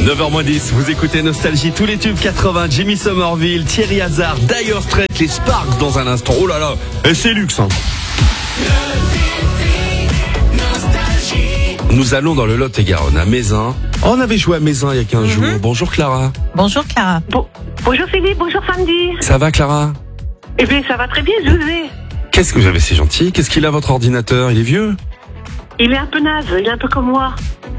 9h10, vous écoutez Nostalgie, tous les tubes 80, Jimmy Somerville, Thierry Hazard, Dire Straits, les Sparks dans un instant. Oh là là, et c'est luxe hein. Nous allons dans le Lot-et-Garonne, à Mézin. On avait joué à Mézin il y a 15 jours. Bonjour Clara. Bonjour Clara. Bonjour Philippe, bonjour Sandy. Ça va Clara? Eh bien ça va très bien, je vous ai. Qu'est-ce que vous avez, c'est gentil. Qu'est-ce qu'il a votre ordinateur? Il est vieux? Il est un peu naze, il est un peu comme moi.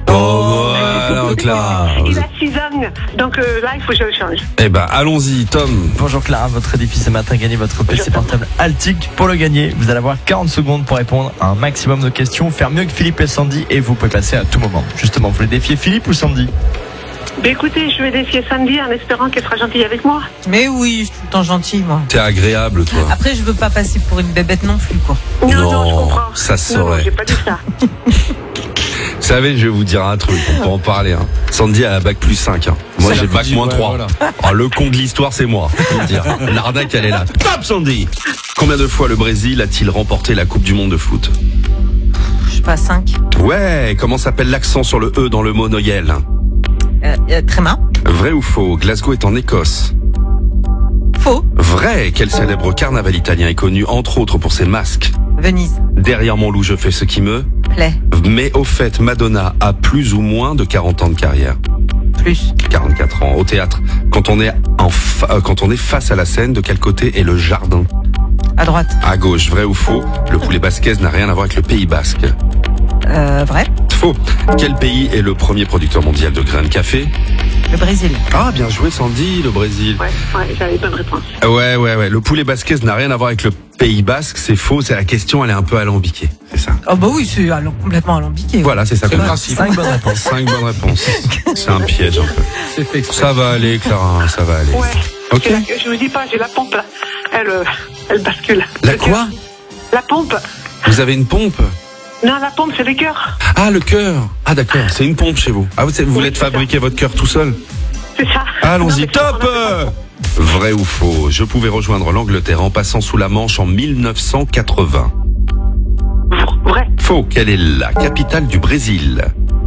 Oh voilà Clara. Il a 6 ans, donc là il faut que je le change. Eh ben allons-y Tom. Bonjour Clara, votre défi ce matin, gagner votre PC portable Altic. Pour le gagner, vous allez avoir 40 secondes pour répondre à un maximum de questions, faire mieux que Philippe et Sandy, et vous pouvez passer à tout moment. Justement, vous voulez défier Philippe ou Sandy? Ben écoutez, je vais défier Sandy en espérant qu'elle sera gentille avec moi. Mais oui, je suis tout le temps gentille, moi. T'es agréable toi. Après, je veux pas passer pour une bébête non plus, quoi. Non, je Non, comprends. ça se Non, saurait. j'ai pas dit ça. Vous savez, je vais vous dire un truc, on peut en parler. Hein. Sandy a la bac plus 5. Hein. Moi, j'ai bac moins 3. Voilà. Oh, le con de l'histoire, c'est moi. Je veux dire. L'arnaque, elle est là. Top, Sandy! Combien de fois le Brésil a-t-il remporté la Coupe du Monde de foot? Je sais pas, 5. Ouais, comment s'appelle l'accent sur le E dans le mot Noël? Tréma. Vrai ou faux? Glasgow est en Écosse. Faux. Vrai, quel célèbre carnaval italien est connu entre autres pour ses masques? Venise. Derrière mon loup, je fais ce qui me Plaît. Mais au fait, Madonna a plus ou moins de 40 ans de carrière? Plus. 44 ans. Au théâtre, quand on est face à la scène, de quel côté est le jardin? À droite. À gauche. Vrai ou faux? Le poulet basquez n'a rien à voir avec le Pays Basque. Vrai. Faux. Quel pays est le premier producteur mondial de grains de café? Le Brésil. Ah, bien joué Sandy, le Brésil. Ouais, j'avais bonne réponse. Ouais. Le poulet basquez n'a rien à voir avec le Pays Basque, c'est faux, c'est la question, elle est un peu alambiquée, c'est ça. Oh bah oui, c'est complètement alambiqué. Voilà, c'est ça. C'est le principe. 5 bonnes réponses. 5 bonnes réponses. C'est un piège un peu. C'est fait. Ça va aller, Clara, ça va aller. Ouais. Ok. Je vous dis pas, j'ai la pompe là. Elle bascule. La quoi? La pompe. Vous avez une pompe? Non, la pompe, c'est le cœur. Ah, le cœur. Ah, d'accord, c'est une pompe chez vous. Ah, vous voulez fabriquer votre cœur tout seul? C'est ça. Allons-y, Non, mais top! Vrai ou faux? Je pouvais rejoindre l'Angleterre en passant sous la Manche en 1980. Vrai. Faux. Quelle est la capitale du Brésil?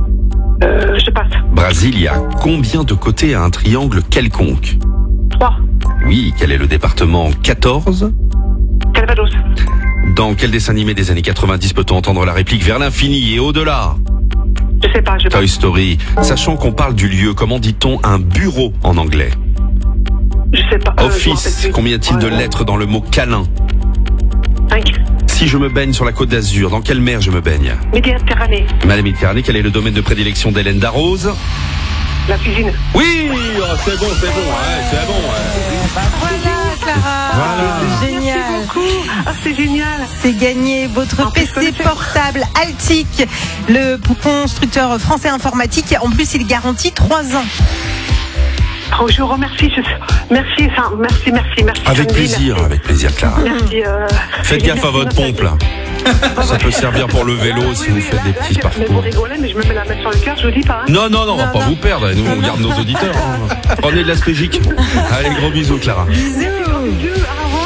Je passe. Brasilia. Combien de côtés a un triangle quelconque? 3. Oui. Quel est le département 14? Calvados. Dans quel dessin animé des années 90 peut-on entendre la réplique vers l'infini et au-delà? Je sais pas, je Toy passe. Story. Sachant qu'on parle du lieu, comment dit-on un bureau en anglais? Je sais pas. Office. Combien y a-t-il de lettres dans le mot câlin? 5. Si je me baigne sur la côte d'Azur, dans quelle mer je me baigne? Méditerranée. Madame Méditerranée, quel est le domaine de prédilection d'Hélène Darroze? La cuisine. Oui, oh, c'est bon, ouais, c'est bon. Ouais. Voilà, Clara. Voilà. Génial. Ah, c'est génial. C'est gagné votre En plus, je PC connaissais. portable Altic, le constructeur français informatique. En plus, il garantit 3 ans. Oh, je vous remercie. Merci, merci. Avec Sandy, plaisir, Clara. Merci. Faites gaffe à votre pompe, là. Ça peut servir pour le vélo si vous faites des petits Mais vous parcours. rigolez, mais je me mets la main sur le cœur, je vous dis pas. Hein. Non, on va pas non. vous perdre. Nous, on garde nos auditeurs. Hein. Prenez de l'aspégique. Allez, gros bisous, Clara. Bisous. Dieu, au revoir.